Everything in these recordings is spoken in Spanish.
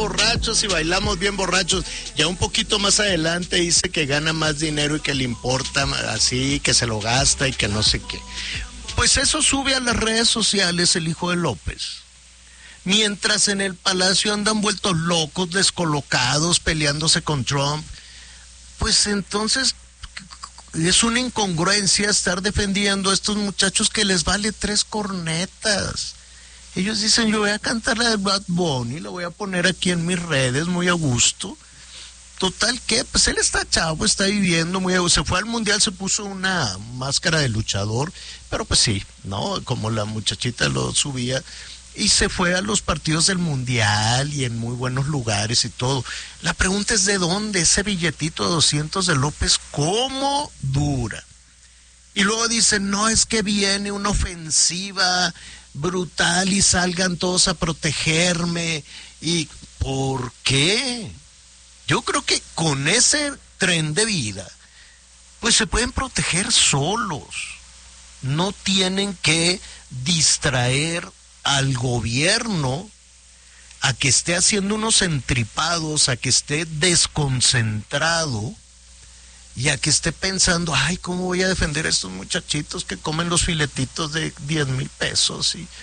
borrachos y bailamos bien borrachos. Ya un poquito más adelante dice que gana más dinero y que le importa así, que se lo gasta y que no sé qué. Pues eso sube a las redes sociales el hijo de López. Mientras en el palacio andan vueltos locos, descolocados, peleándose con Trump, pues entonces es una incongruencia estar defendiendo a estos muchachos que les vale 3 cornetas. Ellos dicen, yo voy a cantar la de Bad Bunny, la voy a poner aquí en mis redes muy a gusto. Total, ¿qué? Pues él está chavo, está viviendo muy a gusto. Se fue al mundial, se puso una máscara de luchador, pero pues sí, ¿no? Como la muchachita lo subía. Y se fue a los partidos del mundial y en muy buenos lugares y todo. La pregunta es de dónde ese billetito de 200 de López, ¿cómo dura? Y luego dicen, no, es que viene una ofensiva brutal y salgan todos a protegerme. ¿Y por qué? Yo creo que con ese tren de vida, pues se pueden proteger solos. No tienen que distraer al gobierno a que esté haciendo unos entripados, a que esté desconcentrado y a que esté pensando, ay, ¿cómo voy a defender a estos muchachitos que comen los filetitos de 10,000 pesos? Y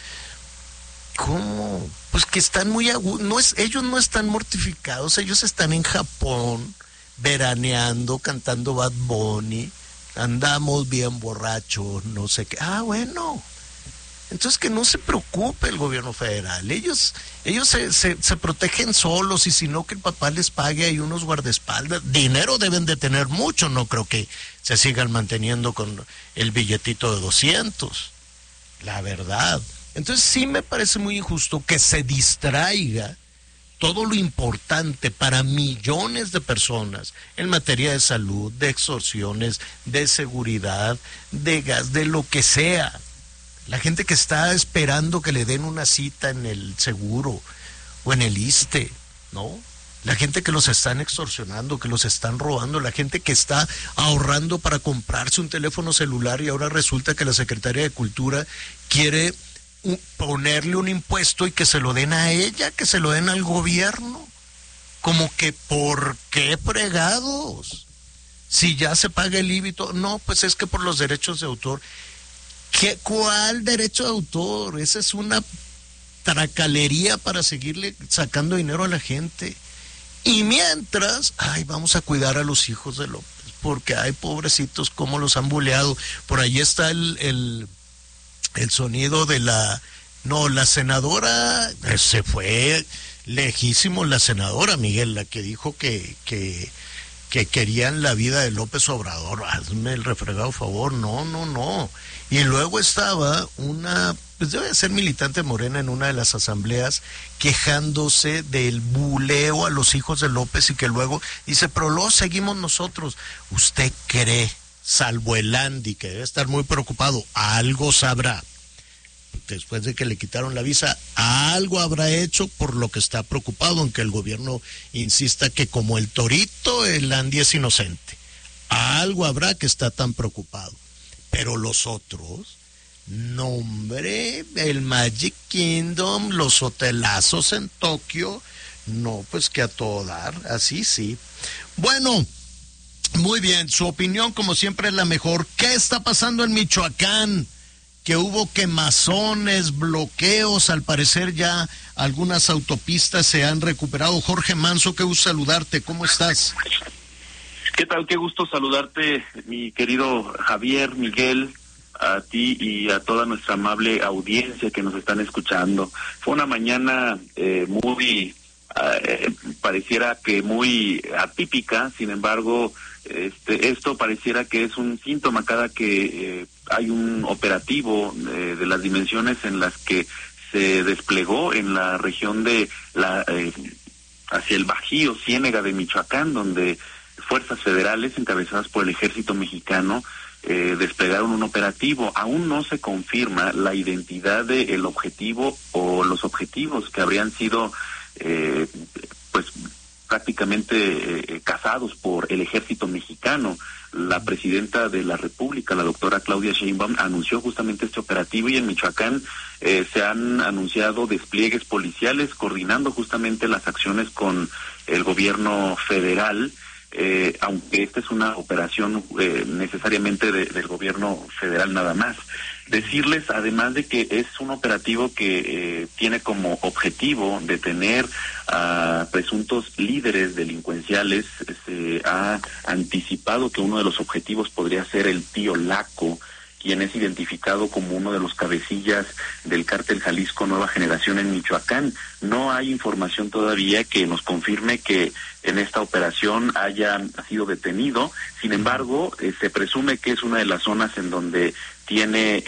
¿cómo? Pues que están muy agudos, ellos no están mortificados, ellos están en Japón veraneando, cantando Bad Bunny, andamos bien borrachos, no sé qué. Ah, bueno. Entonces que no se preocupe el gobierno federal, ellos se protegen solos y si no que el papá les pague ahí unos guardaespaldas, dinero deben de tener mucho, no creo que se sigan manteniendo con el billetito de 200, la verdad. Entonces sí me parece muy injusto que se distraiga todo lo importante para millones de personas en materia de salud, de extorsiones, de seguridad, de gas, de lo que sea. La gente que está esperando que le den una cita en el seguro o en el ISSSTE, ¿no? La gente que los están extorsionando, que los están robando, la gente que está ahorrando para comprarse un teléfono celular y ahora resulta que la Secretaría de Cultura quiere ponerle un impuesto y que se lo den a ella, que se lo den al gobierno. Como que, ¿por qué fregados? Si ya se paga el IVA y todo. No, pues es que por los derechos de autor. ¿Cuál derecho de autor? Esa es una tracalería para seguirle sacando dinero a la gente. Y mientras, ay, vamos a cuidar a los hijos de López, porque ay, pobrecitos, cómo los han buleado. Por ahí está el sonido de la senadora, se fue lejísimo la senadora, Miguel, la que dijo que querían la vida de López Obrador. Hazme el refregado favor, no. Y luego estaba pues debe ser militante Morena en una de las asambleas, quejándose del buleo a los hijos de López y que luego dice, pero luego seguimos nosotros. ¿Usted cree, salvo el Andy, que debe estar muy preocupado, algo sabrá? Después de que le quitaron la visa, algo habrá hecho por lo que está preocupado, aunque el gobierno insista que como el torito, el Andy es inocente. Algo habrá que está tan preocupado. Pero los otros, no hombre, el Magic Kingdom, los hotelazos en Tokio, no, pues que a todo dar, así sí. Bueno, muy bien, su opinión como siempre es la mejor. ¿Qué está pasando en Michoacán? Que hubo quemazones, bloqueos, al parecer ya algunas autopistas se han recuperado. Jorge Manso, qué gusto saludarte, ¿cómo estás? ¿Qué tal? Qué gusto saludarte, mi querido Javier, Miguel, a ti y a toda nuestra amable audiencia que nos están escuchando. Fue una mañana muy, pareciera que muy atípica, sin embargo, esto pareciera que es un síntoma cada que hay un operativo de las dimensiones en las que se desplegó en la región de hacia el Bajío, Ciénega de Michoacán, donde fuerzas federales encabezadas por el ejército mexicano desplegaron un operativo. Aún no se confirma la identidad del objetivo o los objetivos que habrían sido pues prácticamente cazados por el ejército mexicano. La presidenta de la República, la doctora Claudia Sheinbaum, anunció justamente este operativo, y en Michoacán se han anunciado despliegues policiales coordinando justamente las acciones con el gobierno federal, aunque esta es una operación necesariamente del gobierno federal nada más. Decirles, además de que es un operativo que tiene como objetivo detener a presuntos líderes delincuenciales, se ha anticipado que uno de los objetivos podría ser el tío Laco, quien es identificado como uno de los cabecillas del cártel Jalisco Nueva Generación en Michoacán. No hay información todavía que nos confirme que en esta operación haya sido detenido. Sin embargo, se presume que es una de las zonas en donde tiene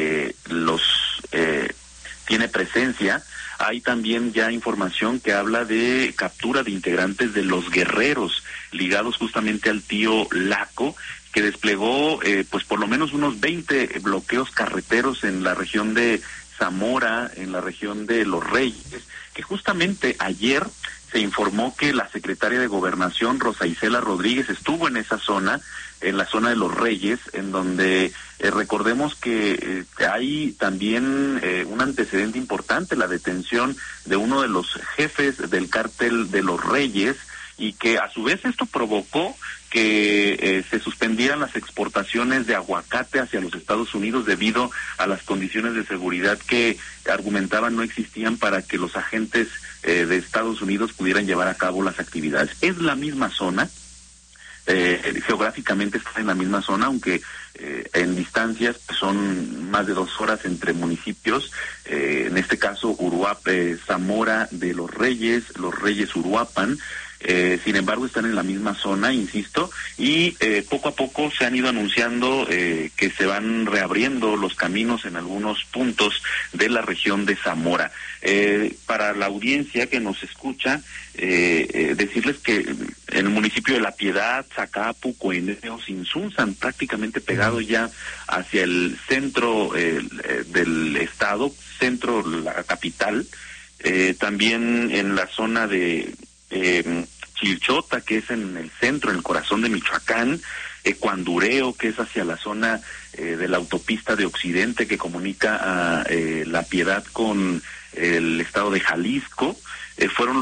tiene presencia. Hay también ya información que habla de captura de integrantes de los guerreros ligados justamente al tío Laco, que desplegó pues por lo menos unos 20 bloqueos carreteros en la región de Zamora, en la región de Los Reyes, que justamente ayer se informó que la secretaria de Gobernación, Rosa Isela Rodríguez, estuvo en esa zona, en la zona de Los Reyes, en donde recordemos que hay también un antecedente importante, la detención de uno de los jefes del cártel de Los Reyes, y que a su vez esto provocó que se suspendieran las exportaciones de aguacate hacia los Estados Unidos debido a las condiciones de seguridad que argumentaban no existían para que los agentes de Estados Unidos pudieran llevar a cabo las actividades. Es la misma zona, geográficamente está en la misma zona, aunque en distancias son más de 2 horas entre municipios, en este caso Zamora de Los Reyes Uruapan. Sin embargo, están en la misma zona, insisto, y poco a poco se han ido anunciando que se van reabriendo los caminos en algunos puntos de la región de Zamora. Para la audiencia que nos escucha, decirles que en el municipio de La Piedad, Zacapu, Coeneo, Sinsunzan, prácticamente pegado ya hacia el centro del estado, centro, la capital, también en la zona de Chilchota, que es en el centro, en el corazón de Michoacán, Cuandureo, que es hacia la zona de la autopista de Occidente que comunica a La Piedad con el estado de Jalisco, fueron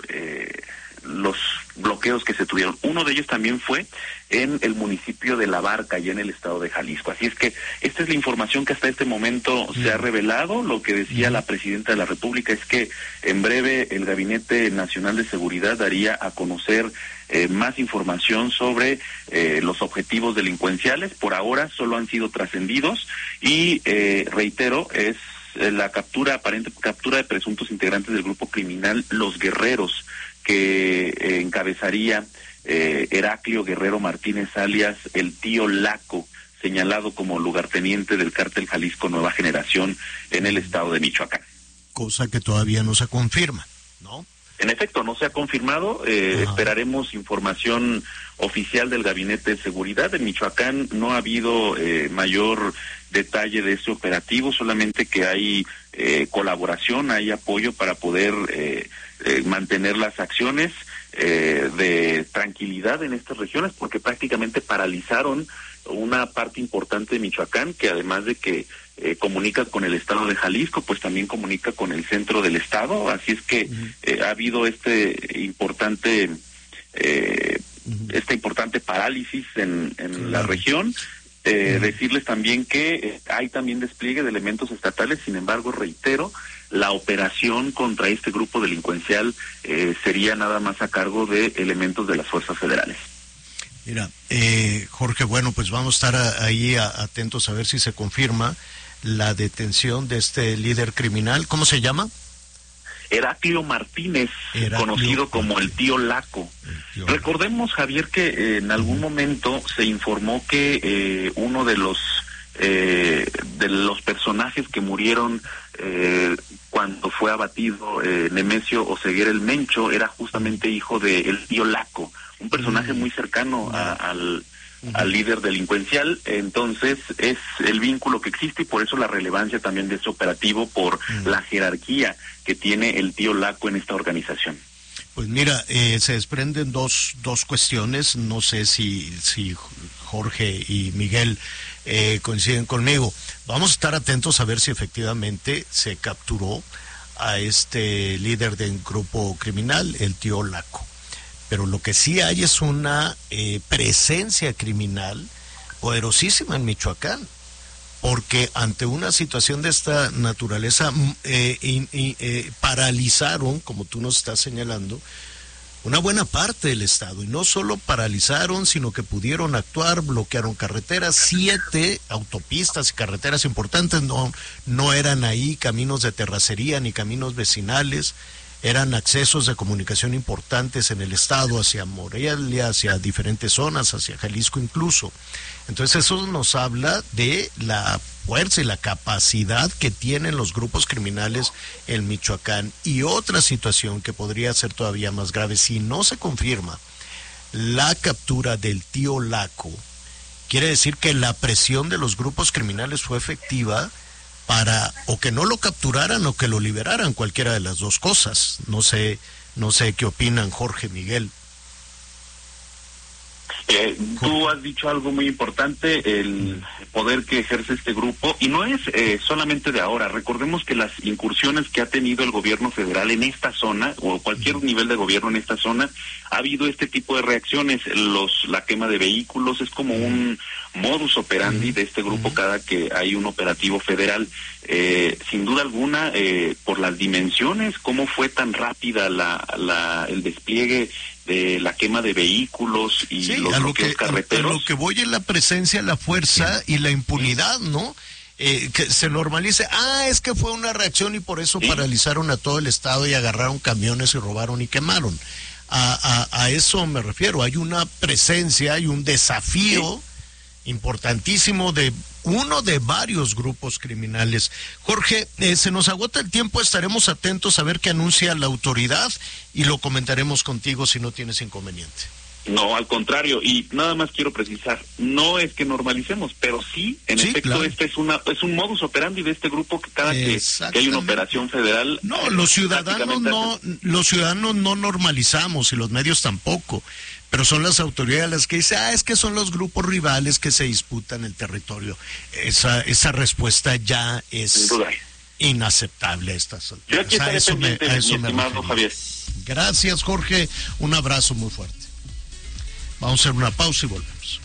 los bloqueos que se tuvieron. Uno de ellos también fue en el municipio de La Barca, allá en el estado de Jalisco. Así es que esta es la información que hasta este momento se ha revelado. Lo que decía la presidenta de la República es que en breve el Gabinete Nacional de Seguridad daría a conocer más información sobre los objetivos delincuenciales. Por ahora solo han sido trascendidos y reitero, es la aparente captura de presuntos integrantes del grupo criminal Los Guerreros, que encabezaría Heraclio Guerrero Martínez, alias el tío Laco, señalado como lugarteniente del cártel Jalisco Nueva Generación en el estado de Michoacán. Cosa que todavía no se confirma, ¿no? En efecto, no se ha confirmado. Esperaremos información oficial del Gabinete de Seguridad. En Michoacán no ha habido mayor detalle de este operativo, solamente que hay colaboración, hay apoyo para poder mantener las acciones de tranquilidad en estas regiones, porque prácticamente paralizaron una parte importante de Michoacán, que además de que comunica con el estado de Jalisco, pues también comunica con el centro del estado. Así es que ha habido esta importante parálisis en la región. Decirles también que hay también despliegue de elementos estatales. Sin embargo, reitero, la operación contra este grupo delincuencial sería nada más a cargo de elementos de las fuerzas federales. Mira, Jorge, bueno, pues vamos a estar ahí atentos a ver si se confirma la detención de este líder criminal. ¿Cómo se llama? Heraclio Martínez, conocido como el tío Laco. Recordemos, Javier, que en algún momento se informó que uno de los personajes que murieron cuando fue abatido Nemesio Oseguera el Mencho era justamente hijo del tío Laco, un personaje muy cercano al líder delincuencial. Entonces es el vínculo que existe y por eso la relevancia también de este operativo, por la jerarquía que tiene el tío Laco en esta organización. Pues mira, se desprenden dos cuestiones, no sé si Jorge y Miguel coinciden conmigo. Vamos a estar atentos a ver si efectivamente se capturó a este líder del grupo criminal, el tío Laco. Pero lo que sí hay es una presencia criminal poderosísima en Michoacán, porque ante una situación de esta naturaleza paralizaron, como tú nos estás señalando, una buena parte del estado, y no solo paralizaron, sino que pudieron actuar, bloquearon carreteras, 7 autopistas y carreteras importantes, no eran ahí caminos de terracería ni caminos vecinales, eran accesos de comunicación importantes en el estado, hacia Morelia, hacia diferentes zonas, hacia Jalisco incluso. Entonces eso nos habla de la fuerza y la capacidad que tienen los grupos criminales en Michoacán. Y otra situación que podría ser todavía más grave, si no se confirma la captura del tío Laco, quiere decir que la presión de los grupos criminales fue efectiva para o que no lo capturaran o que lo liberaran, cualquiera de las dos cosas. No sé qué opinan Jorge, Miguel. Tú has dicho algo muy importante, el poder que ejerce este grupo, y no es solamente de ahora. Recordemos que las incursiones que ha tenido el gobierno federal en esta zona, o cualquier nivel de gobierno en esta zona, ha habido este tipo de reacciones. La quema de vehículos es como un modus operandi de este grupo cada que hay un operativo federal. Sin duda alguna, por las dimensiones, cómo fue tan rápida el despliegue de la quema de vehículos y sí, los bloqueos carreteros. A lo que voy es la presencia, la fuerza y la impunidad, ¿no? Que se normalice, es que fue una reacción y por eso paralizaron a todo el estado y agarraron camiones y robaron y quemaron. A eso me refiero, hay una presencia, hay un desafío importantísimo de uno de varios grupos criminales. Jorge, se nos agota el tiempo, estaremos atentos a ver qué anuncia la autoridad y lo comentaremos contigo si no tienes inconveniente. No, al contrario, y nada más quiero precisar, no es que normalicemos, pero sí, en efecto, claro. Este es un modus operandi de este grupo que cada que hay una operación federal... No, los ciudadanos no normalizamos y los medios tampoco, pero son las autoridades las que dicen, es que son los grupos rivales que se disputan el territorio. Esa respuesta ya es inaceptable a estas alturas. Yo aquí estaré pendiente, mi estimado Javier. Gracias, Jorge, un abrazo muy fuerte. Vamos a hacer una pausa y volvemos.